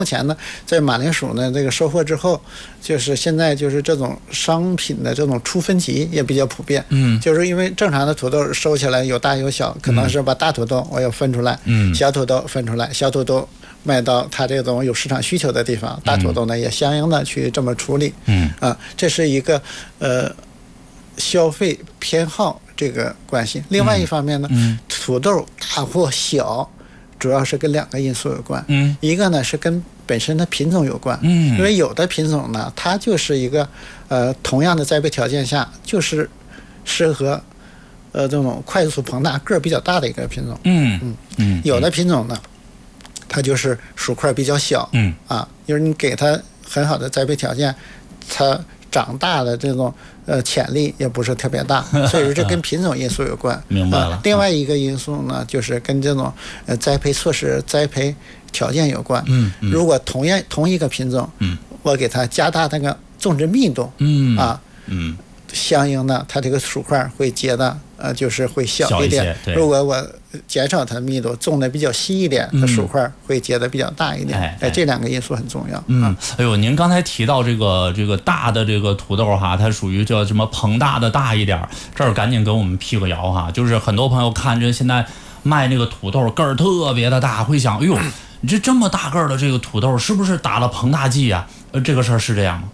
目前呢，在马铃薯呢这个收获之后，就是现在就是这种商品的这种出分级也比较普遍。就是因为正常的土豆收起来有大有小，可能是把大土豆我要分出来，小土豆分出来，小土豆卖到它这种有市场需求的地方，大土豆呢也相应的去这么处理。这是一个消费偏好这个关系。另外一方面呢，土豆大或小，主要是跟2个因素有关。一个呢是跟本身的品种有关。因为有的品种呢，它就是一个同样的栽培条件下，就是适合这种快速膨大、个儿比较大的一个品种。有的品种呢，它就是薯块比较小。就是你给它很好的栽培条件，它长大的这种潜力也不是特别大，所以说这跟品种因素有关。 明白了。 另外一个因素呢，就是跟这种栽培措施、栽培条件有关。如果同一个品种，我给它加大那个种植密度，相应的它这个薯块会结的就是会小一点。如果我减少它的密度，种的比较细一点，它薯块会结的比较大一点。这2个因素很重要。 哎呦，您刚才提到这个大的这个土豆哈，它属于叫什么膨大的大一点，这儿赶紧给我们辟个谣哈。就是很多朋友看着现在卖那个土豆个儿特别的大，会想，哎呦，你这么大个儿的这个土豆是不是打了膨大剂啊？这个事儿是这样吗？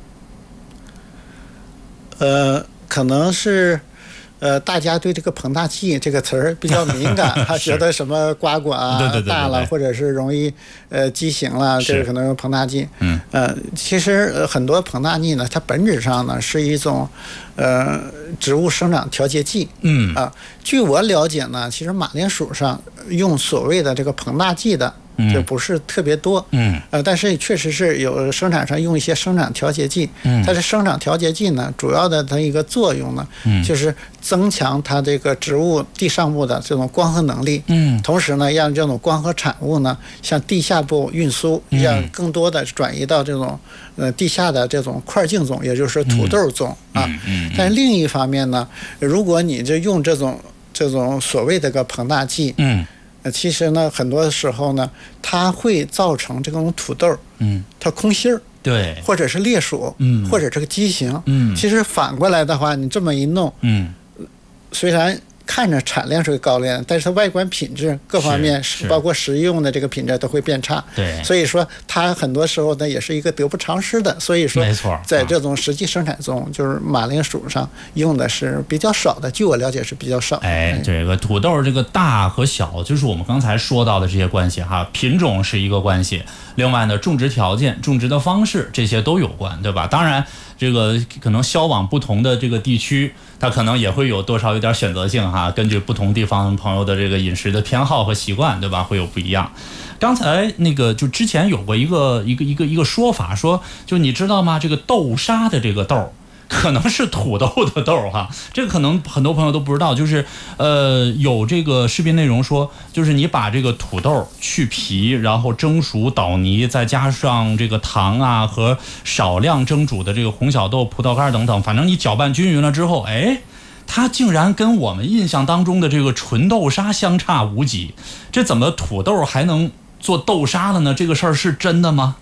可能是大家对这个膨大剂这个词儿比较敏感，他觉得什么瓜果大了，或者是容易畸形了，这个可能用膨大剂。其实很多膨大剂呢，它本质上呢是一种植物生长调节剂。据我了解呢，其实马铃薯上用所谓的这个膨大剂的就不是特别多。但是确实是有生产上用一些生长调节剂。但是生长调节剂呢，主要的它一个作用呢，就是增强它这个植物地上部的这种光合能力。同时呢，让这种光合产物呢向地下部运输，让更多的转移到这种地下的这种块茎种，也就是土豆种啊。但另一方面呢，如果你就用这种所谓的个膨大剂，其实呢，很多时候呢，它会造成这种土豆，它空心儿， 对， 或者是裂薯，或者这个畸形。其实反过来的话，你这么一弄，虽然看着产量是高了，但是它外观品质各方面，包括食用的这个品质都会变差。 对， 所以说它很多时候呢也是一个得不偿失的。所以说， 没错， 在这种实际生产中，就是马铃薯上用的是比较少的，据我了解是比较少。 这个土豆这个大和小，就是我们刚才说到的这些关系哈，品种是一个关系，另外呢，种植条件、种植的方式这些都有关，对吧？当然，这个可能销往不同的这个地区，它可能也会有多少有点选择性哈，根据不同地方朋友的这个饮食的偏好和习惯，对吧？会有不一样。刚才那个就之前有过一个说法，说就你知道吗？这个豆沙的这个豆可能是土豆的豆哈，这个可能很多朋友都不知道。就是有这个视频内容说，就是你把这个土豆去皮，然后蒸熟捣泥，再加上这个糖啊和少量蒸煮的这个红小豆、葡萄干等等，反正你搅拌均匀了之后，它竟然跟我们印象当中的这个纯豆沙相差无几。这怎么土豆还能做豆沙了呢？这个事儿是真的吗？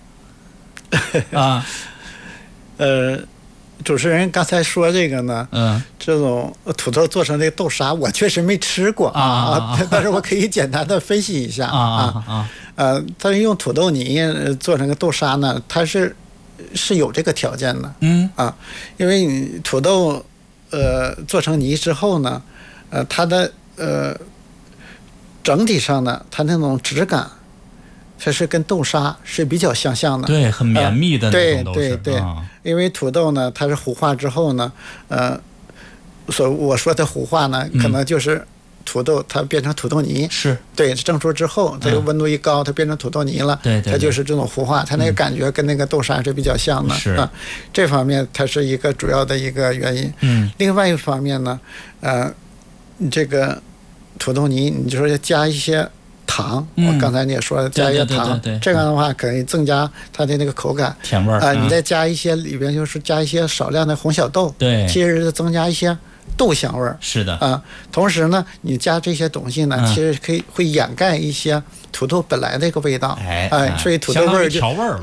主持人刚才说这个呢，这种土豆做成这个豆沙，我确实没吃过但是我可以简单的分析一下它用土豆泥做成个豆沙呢，它是有这个条件的。因为你土豆做成泥之后呢，它的整体上呢，它那种质感，它是跟豆沙是比较相像的。 对，很绵密的那种豆是。 对，因为土豆呢，它是糊化之后呢，我说的糊化呢，可能就是土豆它变成土豆泥。 是。 对，蒸熟之后，这个温度一高，它变成土豆泥了。 对， 它就是这种糊化，它那个感觉跟那个豆沙是比较像的。 是。 这方面它是一个主要的一个原因。另外一方面呢，这个土豆泥，你就说要加一些糖，我刚才你也说了，加一些糖，这样的话可以增加它的那个口感、 甜味儿。 你再加一些里边就是加一些少量的红小豆， 对， 其实是增加一些豆香味儿。 是的同时呢，你加这些东西呢，其实会掩盖一些土豆本来的一个味道。所以土豆味儿调味了。